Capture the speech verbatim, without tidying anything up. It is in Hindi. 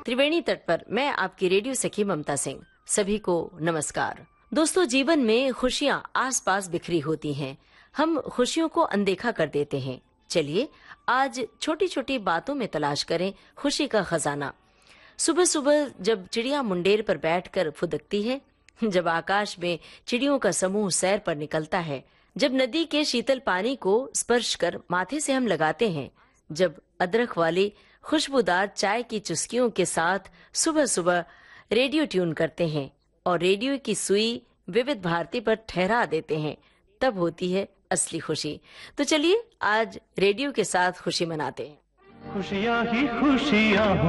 त्रिवेणी तट पर मैं आपकी रेडियो सखी ममता सिंह। सभी को नमस्कार। दोस्तों, जीवन में खुशियां आसपास बिखरी होती हैं। हम खुशियों को अनदेखा कर देते हैं। चलिए आज छोटी छोटी बातों में तलाश करें खुशी का खजाना। सुबह सुबह जब चिड़िया मुंडेर पर बैठकर फुदकती है, जब आकाश में चिड़ियों का समूह सैर पर निकलता है, जब नदी के शीतल पानी को स्पर्श कर माथे से हम लगाते हैं, जब अदरक वाली खुशबूदार चाय की चुस्कियों के साथ सुबह सुबह रेडियो ट्यून करते हैं और रेडियो की सुई विविध भारती पर ठहरा देते हैं, तब होती है असली खुशी। तो चलिए आज रेडियो के साथ खुशी मनाते हैं। खुशियाँ ही खुशियाँ